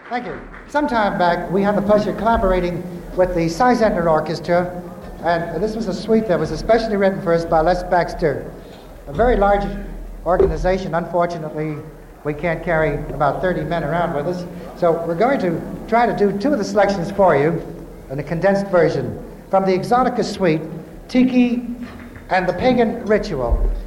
Thank you. Some time back, we had the pleasure of collaborating with the Cy Zentner Orchestra, and this was a suite that was especially written for us by Les Baxter, a very large organization. Unfortunately, we can't carry about 30 men around with us, so we're going to try to do two of the selections for you in a condensed version from the Exotica Suite, Tiki and the Pagan Ritual.